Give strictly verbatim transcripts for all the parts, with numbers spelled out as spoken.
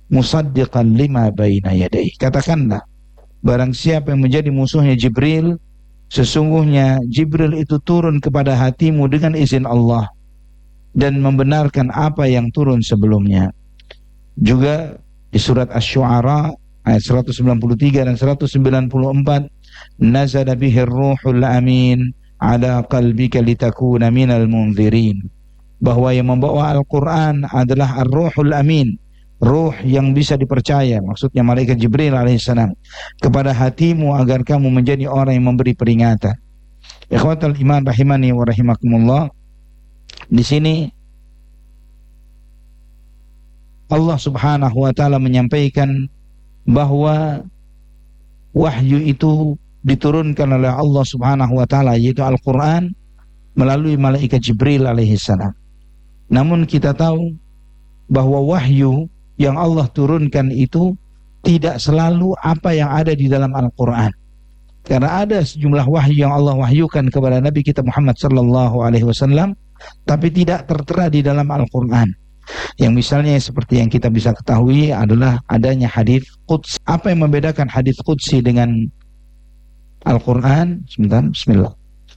musaddiqan lima baina yadayhi. Katakanlah, barang siapa yang menjadi musuhnya Jibril, sesungguhnya Jibril itu turun kepada hatimu dengan izin Allah dan membenarkan apa yang turun sebelumnya. Juga di surat Asy-Syu'ara ayat seratus sembilan puluh tiga dan seratus sembilan puluh empat, nazala bihi ar-ruhul amin ala qalbika litakuna minal munzirin, bahwa yang membawa Al-Quran adalah ar-ruhul amin, ruh yang bisa dipercaya, maksudnya malaikat Jibril alaihissalam, kepada hatimu agar kamu menjadi orang yang memberi peringatan. Ikhwatal iman rahimani wa rahimakumullah, di sini Allah subhanahu wa ta'ala menyampaikan bahwa wahyu itu diturunkan oleh Allah subhanahu wa ta'ala, yaitu Al-Quran, melalui malaikat Jibril alaihissalam. Namun kita tahu bahwa wahyu yang Allah turunkan itu tidak selalu apa yang ada di dalam Al-Quran. Karena ada sejumlah wahyu yang Allah wahyukan kepada Nabi kita Muhammad sallallahu alaihi wasallam, tapi tidak tertera di dalam Al-Quran. Yang misalnya seperti yang kita bisa ketahui adalah adanya hadis Quds. Apa yang membedakan hadis Qudsi dengan Al-Quran? Sebentar, bismillah.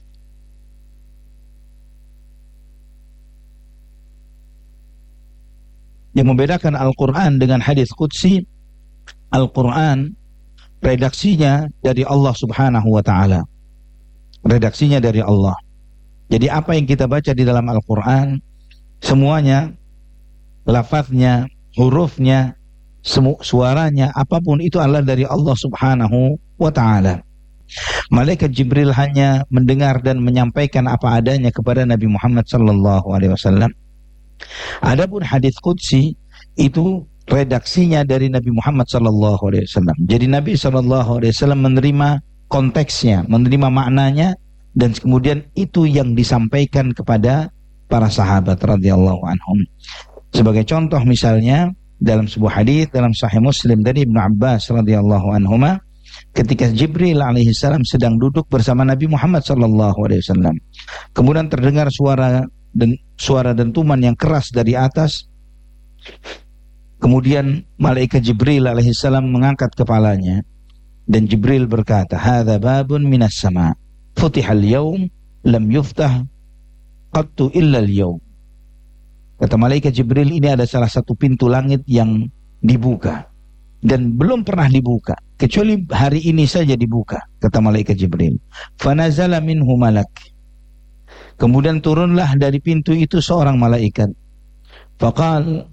Yang membedakan Al-Quran dengan hadis Qudsi, Al-Quran redaksinya dari Allah subhanahu wa ta'ala. Redaksinya dari Allah. Jadi apa yang kita baca di dalam Al-Quran, semuanya, lafaznya, hurufnya, semu, suaranya, apapun itu adalah dari Allah subhanahu wa ta'ala. Malaikat Jibril hanya mendengar dan menyampaikan apa adanya kepada Nabi Muhammad sallallahu alaihi wasallam. Adapun hadis Qudsi itu redaksinya dari Nabi Muhammad sallallahu alaihi wasallam. Jadi Nabi sallallahu alaihi wasallam menerima konteksnya, menerima maknanya, dan kemudian itu yang disampaikan kepada para sahabat radhiyallahu anhum. Sebagai contoh misalnya dalam sebuah hadis dalam Sahih Muslim dari Ibnu Abbas radhiyallahu anhuma, ketika Jibril alaihissalam sedang duduk bersama Nabi Muhammad sallallahu alaihi wasallam, kemudian terdengar suara dan suara dentuman yang keras dari atas. Kemudian malaikat Jibril alaihissalam mengangkat kepalanya dan Jibril berkata, "Hadza babun minas sama, futihal yaum lam yuftah qattu illa al-yaum." Kata malaikat Jibril, ini ada salah satu pintu langit yang dibuka dan belum pernah dibuka kecuali hari ini saja dibuka, kata malaikat Jibril. Fanazala minhu malak. Kemudian turunlah dari pintu itu seorang malaikat. Faqal,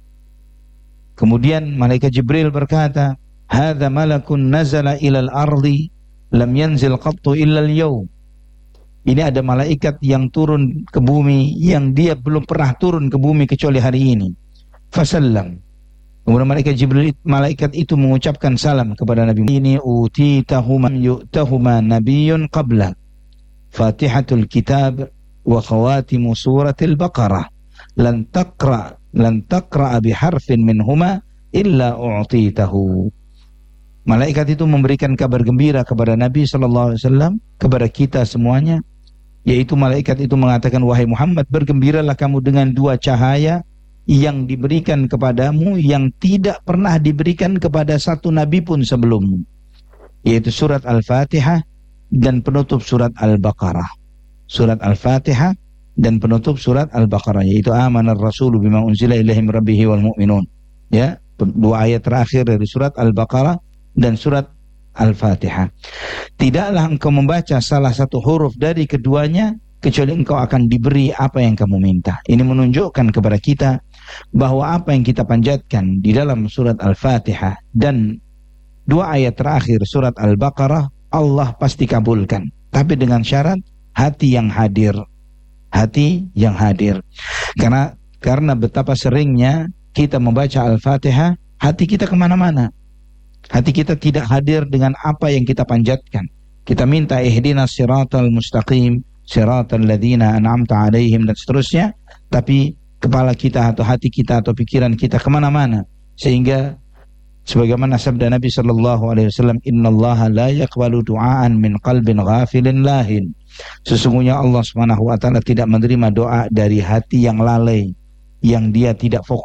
kemudian malaikat Jibril berkata, "Hadza malakun nazala ilal ardi lam yanzil qattu illa al-yawm." Ini ada malaikat yang turun ke bumi yang dia belum pernah turun ke bumi kecuali hari ini. Fasallam. Kemudian malaikat Jibril, malaikat itu mengucapkan salam kepada Nabi. Ini utitahuma yu'tahuma nabiyyun qabla. Fatihatul kitab wa khawatimu suratil Baqarah. Lan taqra lan taqra biharfin minhuma illa u'titahu. Malaikat itu memberikan kabar gembira kepada Nabi sallallahu alaihi wasallam, kepada kita semuanya, yaitu malaikat itu mengatakan, "Wahai Muhammad, bergembiralah kamu dengan dua cahaya yang diberikan kepadamu yang tidak pernah diberikan kepada satu nabi pun sebelummu, yaitu surat Al-Fatihah dan penutup surat Al-Baqarah." Surat Al-Fatihah dan penutup surat Al-Baqarah, yaitu amanar rasulu bima unzila ilaihi min rabbihi wal mu'minun. Ya, dua ayat terakhir dari surat Al-Baqarah dan surat Al-Fatihah. Tidaklah engkau membaca salah satu huruf dari keduanya kecuali engkau akan diberi apa yang kamu minta. Ini menunjukkan kepada kita bahwa apa yang kita panjatkan di dalam surat Al-Fatihah dan dua ayat terakhir surat Al-Baqarah, Allah pasti kabulkan. Tapi dengan syarat hati yang hadir. Hati yang hadir. Karena karena betapa seringnya kita membaca Al-Fatihah, hati kita kemana-mana. Hati kita tidak hadir dengan apa yang kita panjatkan. Kita minta ihdinas siratal mustaqim, siratal ladzina an'amta alaihim, dan seterusnya. Tapi kepala kita atau hati kita atau pikiran kita kemana-mana. Sehingga sebagaimana sabda Nabi sallallahu alaihi wasallam, "Innallaha la yaqbalu du'aan min qalbin ghafilin lahin." Sesungguhnya Allah Subhanahu wa taala tidak menerima doa dari hati yang lalai, yang dia tidak fokus